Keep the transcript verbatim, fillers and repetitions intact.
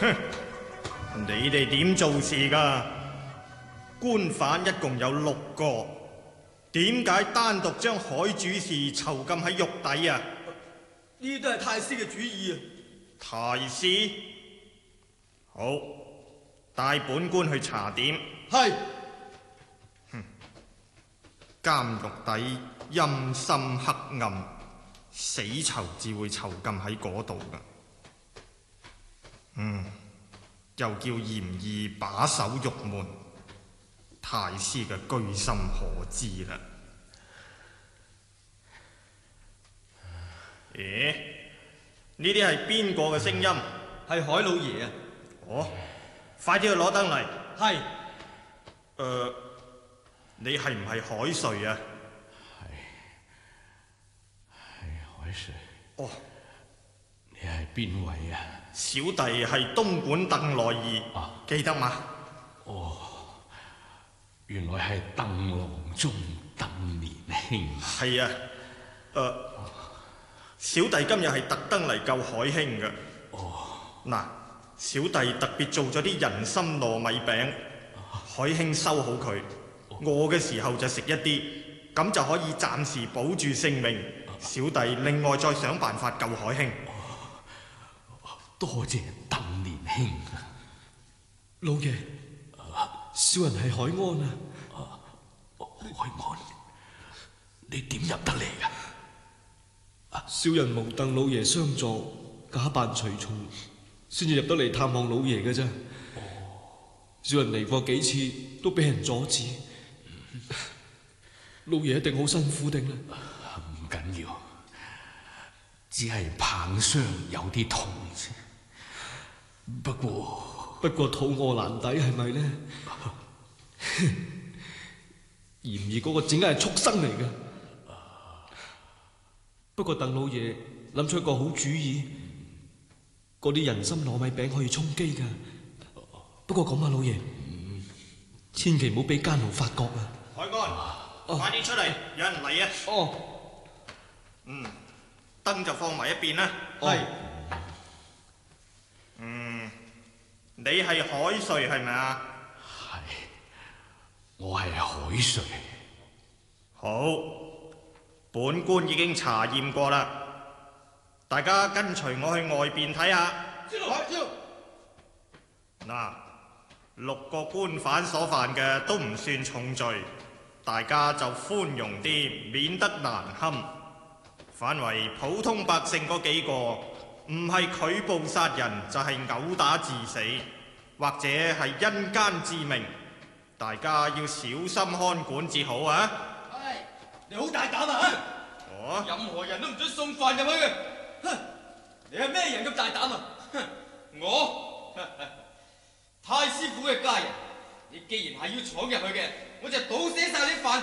哼，你哋點做事㗎？官犯一共有六個，點解單獨將海主事囚禁喺獄底啊？ 呢啲都係太師嘅主意啊！ 太師，好，帶本官去查點。 係。 哼，監獄底陰森黑暗，死囚至會囚禁喺嗰度㗎。嗯，又叫嚴義把守獄門，太師嘅居心可知啦。咦？呢啲係邊個嘅聲音？ 係海老爺啊！ 哦，快啲去攞燈嚟。 係。 誒，你係唔係海瑞啊？ 係，係海瑞。 哦， 你係邊位啊？ 小弟係東莞鄧來義，啊、記得嗎？ 哦，原來係鄧郎中鄧年興。 係啊，誒、呃，小弟今日係特登嚟救海興嘅。 哦， 嗱，小弟特別做咗啲人參糯米餅，海興收好佢，餓嘅時候就食一啲，咁就可以暫時保住性命。小弟另外再想辦法救海興。 多謝鄧年興。 老爺，小人係海安啊。 海安，你點入得嚟啊？ 小人無鄧老爺相助，假扮隨從，先至入得嚟探望老爺嘅啫。小人嚟過幾次，都俾人阻止。老爺一定好辛苦定啦。 唔緊要，只係棒傷有啲痛啫。不過不過肚餓難抵係咪呢？嫌疑嗰個整係畜生嚟嘅。不過鄧老爺諗出一個好主意，嗰啲人參糯米餅可以充飢㗎。不過咁啊，老爺，嗯、千祈唔好俾奸奴發覺啊！ 海安，快啲出嚟，有人嚟啊！ 哦， 嗯，燈就放埋一邊啦。 係。 嗯，你係海瑞係咪啊？ 係，我係海瑞。 好，本官已經查驗過啦，大家跟隨我去外邊睇下。 知道，知道。 嗱，六個官犯所犯嘅都唔算重罪，大家就寬容啲，免得難堪。反為普通百姓嗰幾個，唔係拒捕殺人，就係毆打致死，或者係因姦致命，大家要小心看管至好啊！ 係，你好大膽啊！ 哦， 任何人都唔准送飯入去嘅。哼，你係咩人咁大膽啊？哼，我太師府嘅家人，你既然係要闖入去嘅，我就倒瀉晒你飯